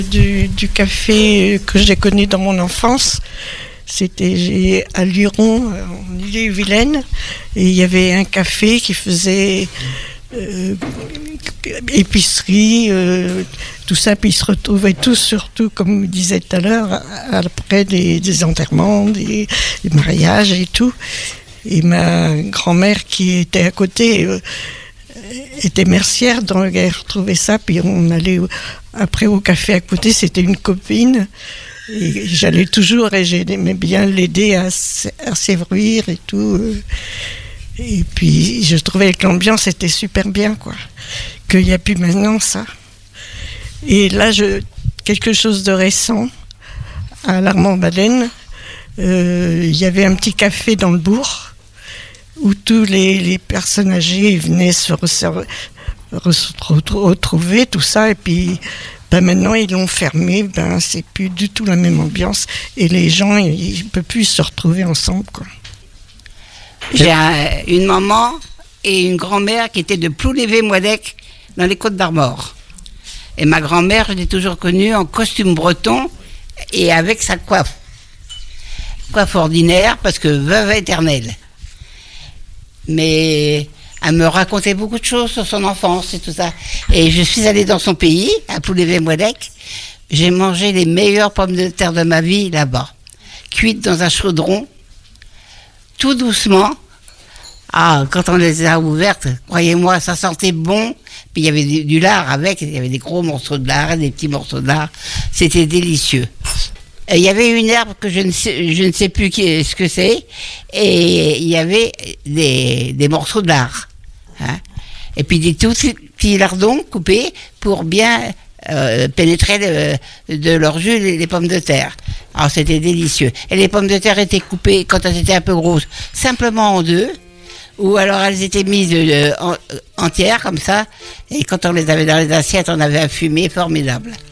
Du café que j'ai connu dans mon enfance. C'était à Luron, en Ille-et-Vilaine, et il y avait un café qui faisait épicerie, tout ça, puis ils se retrouvaient tous, surtout, comme vous disiez tout à l'heure, après des enterrements, des mariages et tout. Et ma grand-mère qui était à côté était mercière, donc elle retrouvait ça, puis on allait après au café à côté, c'était une copine. Et j'allais toujours et j'aimais bien l'aider à servir et tout. Et puis je trouvais que l'ambiance était super bien, quoi. Qu'il n'y a plus maintenant ça. Et là, quelque chose de récent, à l'Armand-Baleine, il y avait un petit café dans le bourg où tous les personnes âgées venaient se retrouver, tout ça, et puis maintenant ils l'ont fermé, c'est plus du tout la même ambiance et les gens ils ne peuvent plus se retrouver ensemble, quoi. J'ai une maman et une grand-mère qui étaient de Ploulévé-Moidec dans les Côtes-d'Armor. Et ma grand-mère, je l'ai toujours connue en costume breton et avec sa coiffe ordinaire parce que veuve éternelle. Mais elle me racontait beaucoup de choses sur son enfance et tout ça. Et je suis allée dans son pays, à Ploulévé-Moidec. J'ai mangé les meilleures pommes de terre de ma vie là-bas, cuites dans un chaudron, tout doucement. Ah, quand on les a ouvertes, croyez-moi, ça sentait bon. Puis il y avait du lard avec, il y avait des gros morceaux de lard et des petits morceaux de lard. C'était délicieux. Il y avait une herbe que je ne sais plus ce que c'est, et il y avait des morceaux de lard. Hein, et puis des tout petits lardons coupés pour bien pénétrer de leur jus les pommes de terre. Alors c'était délicieux. Et les pommes de terre étaient coupées, quand elles étaient un peu grosses, simplement en deux, ou alors elles étaient mises entières comme ça, et quand on les avait dans les assiettes, on avait un fumet formidable.